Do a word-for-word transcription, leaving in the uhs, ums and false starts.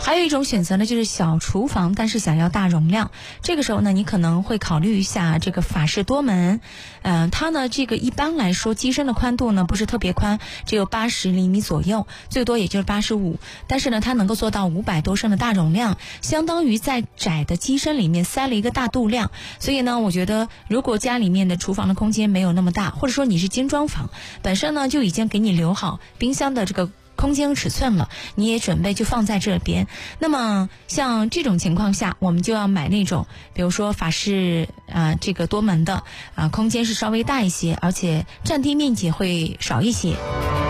还有一种选择呢，就是小厨房，但是想要大容量。这个时候呢，你可能会考虑一下这个法式多门。嗯、呃，它呢这个一般来说机身的宽度呢不是特别宽，只有八十厘米左右，最多也就是八十五。但是呢，它能够做到五百多升的大容量，相当于在窄的机身里面塞了一个大度量。所以呢，我觉得如果家里面的厨房的空间没有那么大，或者说你是精装房，本身呢就已经给你留好冰箱的这个空间尺寸了，你也准备就放在这边。那么像这种情况下，我们就要买那种比如说法式啊、呃、这个多门的啊、呃，空间是稍微大一些，而且占地面积会少一些。